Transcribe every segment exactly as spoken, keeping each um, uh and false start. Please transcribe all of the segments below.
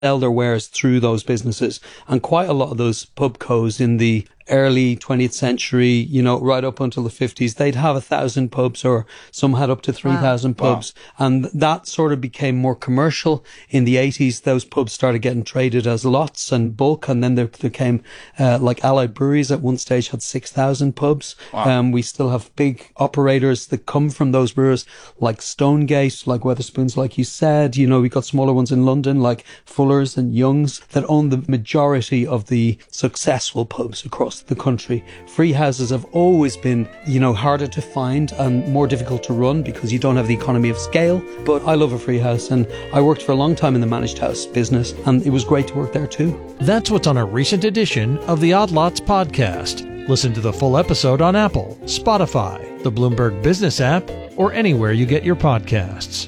sell their wares through those businesses. And quite a lot of those pubcos in the early twentieth century, you know, right up until the fifties, they'd have a thousand pubs, or some had up to three thousand wow. pubs. Wow. And that sort of became more commercial. In the eighties, those pubs started getting traded as lots and bulk. And then there became, uh, like Allied Breweries at one stage had six thousand pubs. Wow. Um, we still have big operators that come from those brewers, like Stonegate, like Wetherspoons, like you said. You know, we got smaller ones in London, like Fuller's and Young's, that own the majority of the successful pubs across the country. Free houses have always been, you know, harder to find and more difficult to run because you don't have the economy of scale. But I love a free house, and I worked for a long time in the managed house business, and it was great to work there too. That's what's on a recent edition of the Odd Lots podcast. Listen to the full episode on Apple, Spotify, the Bloomberg Business app, or anywhere you get your podcasts.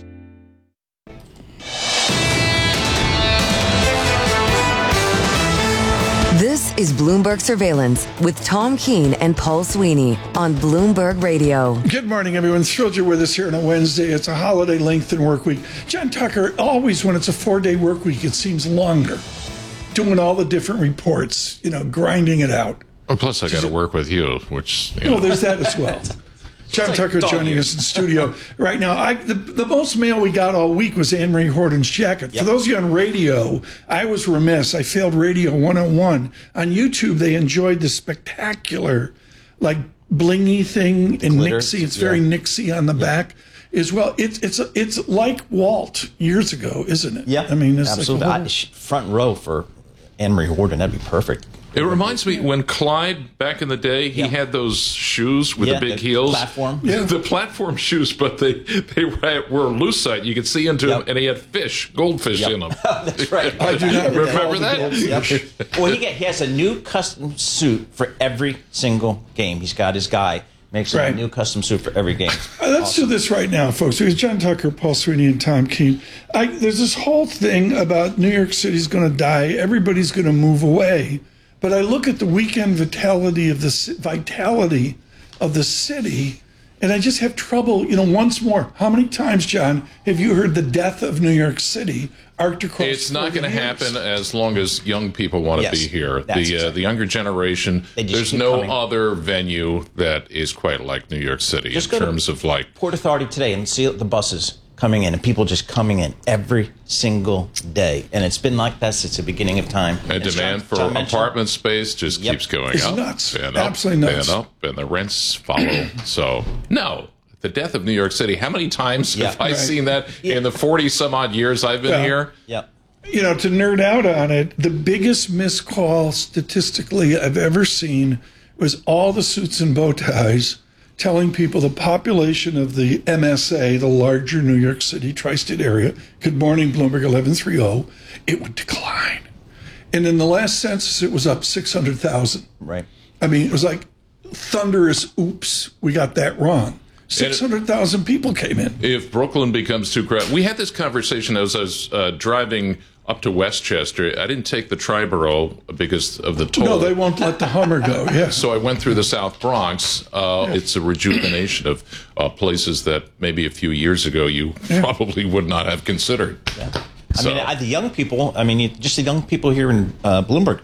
This is Bloomberg Surveillance with Tom Keene and Paul Sweeney on Bloomberg Radio. Good morning, everyone. Thrilled you're with us here on a Wednesday. It's a holiday lengthened work week. John Tucker, always when it's a four-day work week, it seems longer. Doing all the different reports, you know, grinding it out. Well, plus I got to work with you, which, you know. Well, there's that as well. John like Tucker joining us in studio right now. I, the, the most mail we got all week was Anne-Marie Horton's jacket. Yep. For those of you on radio, I was remiss. I failed Radio one oh one. On YouTube, they enjoyed the spectacular, like, blingy thing in Glitter. Nixie. It's very yeah. Nixie on the yeah. back as well. It's it's it's like Walt years ago, isn't it? Yeah, I mean, it's absolutely. Like I, front row for Anne-Marie Horton. That'd be perfect. It reminds me when Clyde, back in the day, he yeah. had those shoes with yeah, the big the heels. Platform. Yeah. The platform shoes, but they, they were lucite. You could see into yep. them, and he had fish, goldfish yep. in them. That's right. I do not remember that. Yep. Well, he, get, he has a new custom suit for every single game. He's got his guy. Makes right. a new custom suit for every game. Uh, let's awesome. do this right now, folks. Because John Tucker, Paul Sweeney, and Tom Keene. I, there's this whole thing about New York City's going to die. Everybody's going to move away. But I look at the weekend vitality of the vitality of the city, and I just have trouble. You know, once more, how many times, John, have you heard the death of New York City arced across? It's not going to happen as long as young people want to yes, be here. The exactly. uh, the younger generation. There's no coming. other venue that is quite like New York City just in terms of like Port Authority today and see the buses coming in, and people just coming in every single day. And it's been like that since the beginning of time. And demand for apartment space just yep. keeps going it's up. Nuts. And Absolutely up, nuts. And up, and the rents follow. So, no. The death of New York City. How many times yep. have I right. seen that yeah. in the forty-some-odd years I've been yeah. here? Yep. You know, to nerd out on it, the biggest miscall statistically I've ever seen was all the suits and bow ties telling people the population of the M S A, the larger New York City tri-state area, good morning, Bloomberg eleven thirty, it would decline. And in the last census, it was up six hundred thousand. Right. I mean, it was like thunderous, oops, we got that wrong. six hundred thousand people came in. If Brooklyn becomes too crowded. We had this conversation as I was uh, driving up to Westchester. I didn't take the Triborough because of the toll. No, they won't let the Hummer go, yeah. So I went through the South Bronx. Uh, yeah. It's a rejuvenation of uh, places that maybe a few years ago you yeah. probably would not have considered. Yeah. I So. mean, I, the young people, I mean, just the young people here in uh, Bloomberg,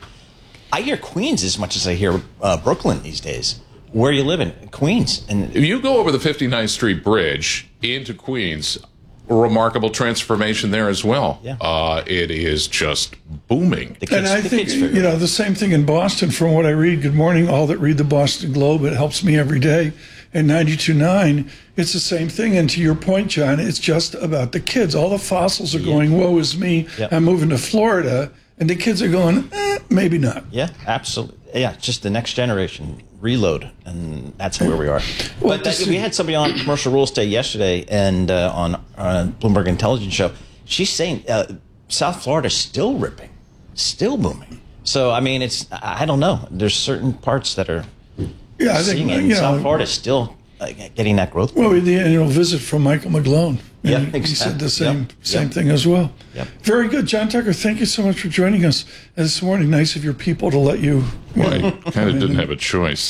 I hear Queens as much as I hear uh, Brooklyn these days. Where are you living? Queens. And if you go over the fifty-ninth Street Bridge into Queens, a remarkable transformation there as well. Yeah. Uh, it is just booming. The kids, and I the think, kids you know, the same thing in Boston from what I read. Good morning, all that read the Boston Globe. It helps me every day. And ninety-two point nine, it's the same thing. And to your point, John, it's just about the kids. All the fossils are yeah. going, woe is me. Yep. I'm moving to Florida. And the kids are going, eh, maybe not. Yeah, absolutely. Yeah, just the next generation reload, and that's where we are. Well, but that, we had somebody on Commercial Real Estate yesterday, and uh, on uh, Bloomberg Intelligence Show. She's saying uh, South Florida is still ripping, still booming. So I mean, it's I don't know. There's certain parts that are yeah, I seeing think it. you South know, Florida is still uh, getting that growth. Well, we had the annual visit from Michael McGlone. Yeah, he, he said the same yep. same yep. thing as well. Yep. Very good, John Tucker. Thank you so much for joining us this morning. Nice of your people to let you. you Well, know, I kind of didn't have a choice.